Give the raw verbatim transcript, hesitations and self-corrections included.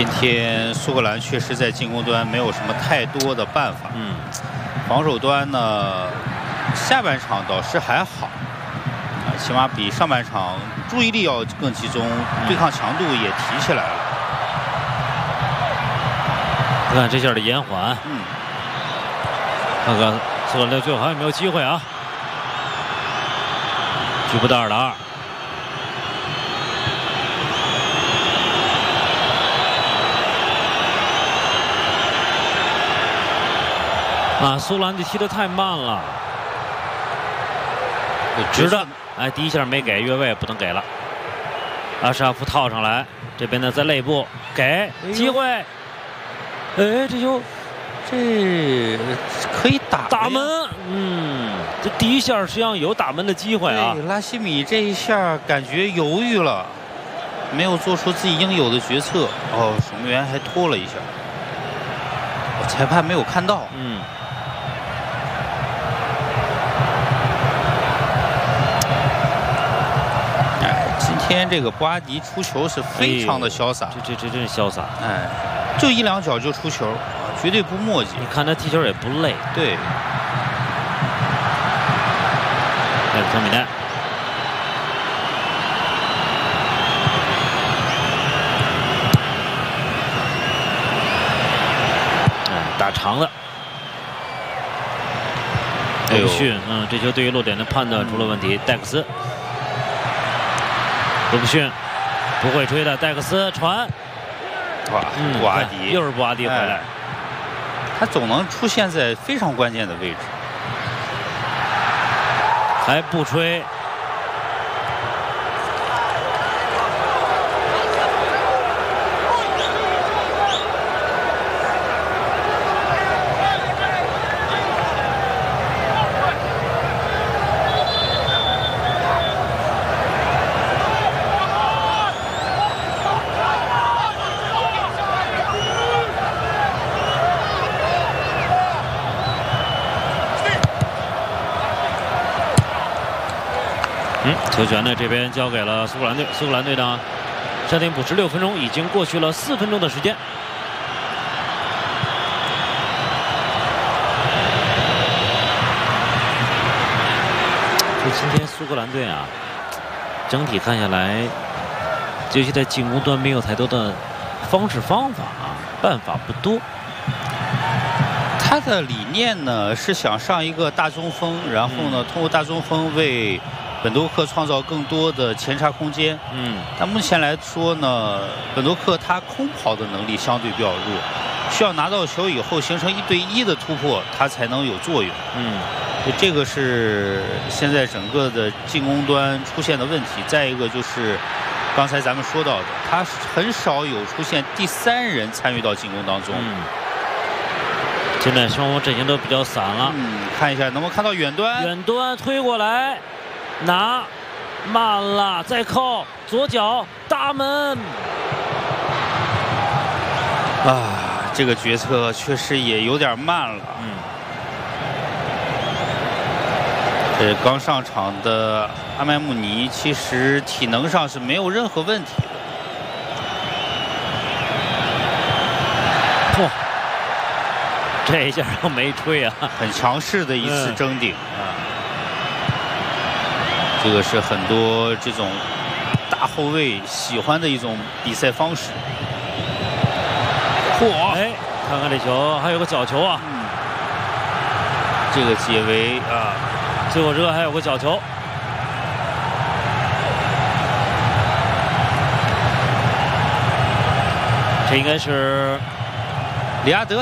今天苏格兰确实在进攻端没有什么太多的办法， 嗯， 防守端呢，下半场倒是还好，啊，起码比上半场注意力要更集中，对抗强度也提起来了。 看这下的延缓， 嗯， 看看苏格兰最后还有没有机会啊？局部的二打二。 啊，苏格兰踢得太慢了，直的，哎，第一下没给越位，不能给了。阿什拉夫套上来，这边呢在肋部给机会，哎，这球， 这可以打打门，嗯，这第一下实际上有打门的机会啊。 拉希米这一下感觉犹豫了，没有做出自己应有的决策。哦，守门员还拖了一下，裁判没有看到。 嗯。 今天这个布阿迪出球是非常的潇洒， 这这这真是潇洒， 哎，就一两脚就出球，绝对不墨迹。 你看他踢球也不累， 对。 这是托米奈，哎，打长的，罗布逊，嗯，这球对于落点的判断出了问题，戴克斯。 罗布逊不会吹的，戴克斯传， 哇， 嗯、 布阿迪又是布阿迪回来、哎， 他总能出现在非常关键的位置， 还不吹。嗯，球权呢这边交给了苏格兰队。苏格兰队呢，暂停补时六分钟，已经过去了四分钟的时间。就今天苏格兰队啊，整体看下来，尤其在进攻端没有太多的方式方法啊，办法不多。 他的理念呢是想上一个大中锋，然后呢、嗯、通过大中锋为 本多克创造更多的前插空间，嗯，但目前来说呢，本多克他空跑的能力相对比较弱，需要拿到球以后形成一对一的突破，他才能有作用，嗯，这个是现在整个的进攻端出现的问题。再一个就是刚才咱们说到的，他很少有出现第三人参与到进攻当中。嗯， 现在双方阵型都比较散了。 嗯，看一下能不能看到远端， 远端推过来。 拿慢了，再扣左脚大门啊！这个决策确实也有点慢了。嗯，这刚上场的阿麦穆尼其实体能上是没有任何问题的。 嚯、哦，这一下没吹啊！ 很强势的一次争顶啊！嗯 这个是很多这种大后卫喜欢的一种比赛方式。 嚯！哎，看看这球，还有个角球啊！ 嗯，这个解围啊， 最后这个还有个角球。这应该是里亚德。